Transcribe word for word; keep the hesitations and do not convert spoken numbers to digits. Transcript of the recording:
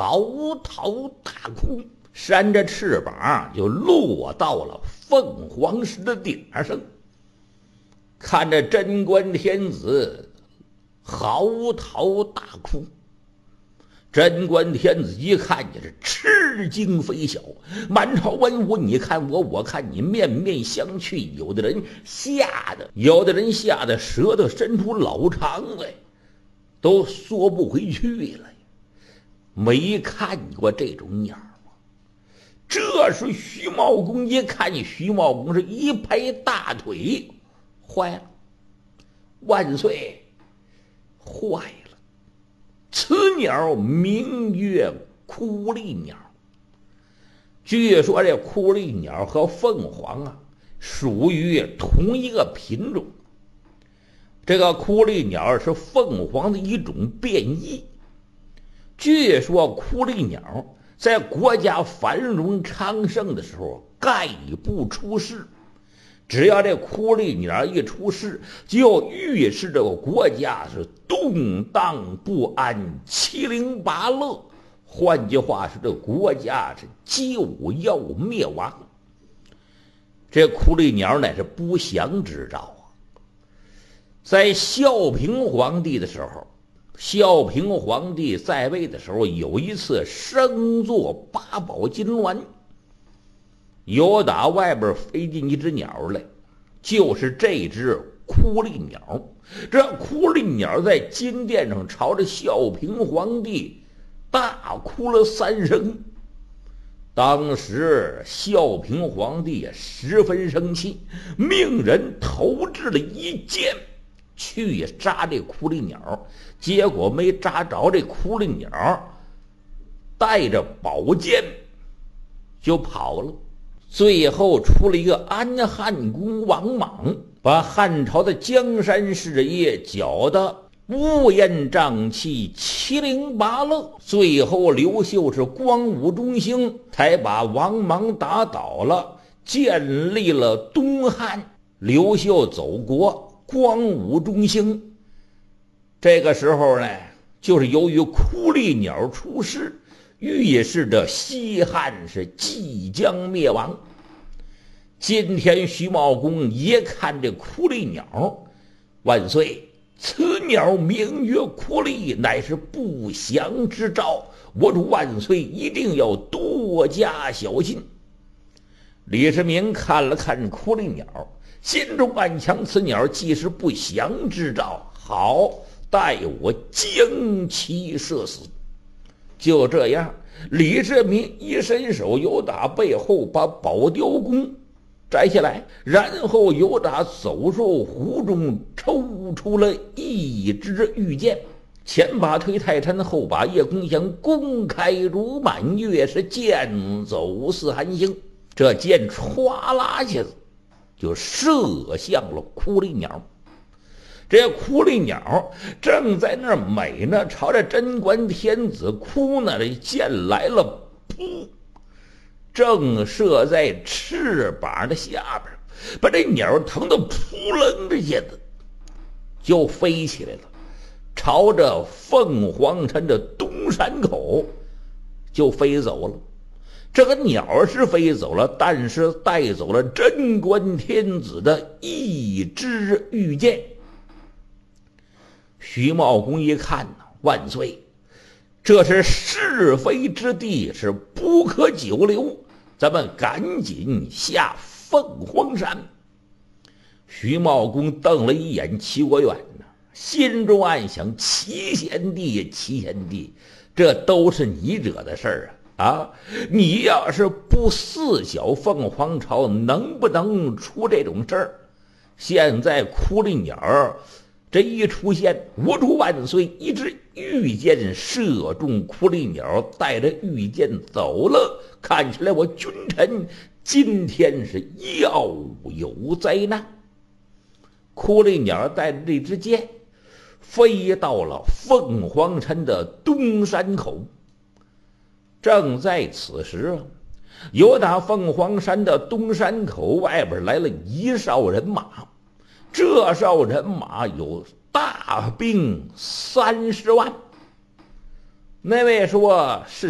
嚎啕大哭，扇着翅膀就落到了凤凰石的顶上。看着贞观天子嚎啕大哭，贞观天子一看也是吃惊非小，满朝文武你看我我看你，面面相觑，有的人吓得有的人吓得舌头伸出老长来，都缩不回去了。没看过这种鸟啊！这时徐茂公一看，徐茂公是一拍大腿，坏了，万岁，坏了！此鸟名曰枯栗鸟。据说这枯栗鸟和凤凰啊属于同一个品种。这个枯栗鸟是凤凰的一种变异。据说枯栗鸟在国家繁荣昌盛的时候概不出世，只要这枯栗鸟一出世，就预示这个国家是动荡不安，七零八落。换句话说，这个国家是就要灭亡。这枯栗鸟乃是不祥之兆啊！在孝平皇帝的时候，孝平皇帝在位的时候，有一次升坐八宝金銮，有打外边飞进一只鸟来，就是这只枯栗鸟。这枯栗鸟在金殿上朝着孝平皇帝大哭了三声。当时孝平皇帝也十分生气，命人投掷了一箭去扎这枯栗鸟，结果没扎着，这枯栗鸟带着宝剑就跑了。最后出了一个安汉公王莽，把汉朝的江山事业搅得乌烟瘴气，七零八落。最后刘秀是光武中兴，才把王莽打倒了，建立了东汉。刘秀走国，光武中兴。这个时候呢，就是由于枯栗鸟出世，预示着西汉是即将灭亡。今天徐茂公一看这枯栗鸟，万岁，此鸟名曰枯栗，乃是不祥之兆，我主万岁一定要多加小心。李世民看了看枯栗鸟，心中暗想，此鸟既是不祥之兆，好，待我将其射死。就这样，李世民一伸手，由打背后把宝雕弓摘下来，然后由打走兽壶中抽出了一支玉剑，前把推泰山，后把叶公香，公开如满月，是剑走似寒星。这剑歘啦下子就射向了枯栗鸟。这枯栗鸟正在那儿美呢，朝着贞观天子哭呢，这剑来了，噗，正射在翅膀的下边，把这鸟疼得扑棱着一下子就飞起来了，朝着凤凰山的东山口就飞走了。这个鸟是飞走了，但是带走了贞观天子的一支玉剑。徐茂公一看呢，万岁，这是是非之地，是不可久留，咱们赶紧下凤凰山。徐茂公瞪了一眼齐国远呢，心中暗想，齐贤弟齐贤弟，这都是你惹的事儿啊啊！你要是不四小凤凰巢，能不能出这种事儿？现在枯栗鸟这一出现，我主万岁一支玉箭射中枯栗鸟，带着玉箭走了。看起来我君臣今天是要有灾难。枯栗鸟带着这支箭飞到了凤凰山的东山口。正在此时，由打凤凰山的东山口外边来了一哨人马，这哨人马有大兵三十万。那位说是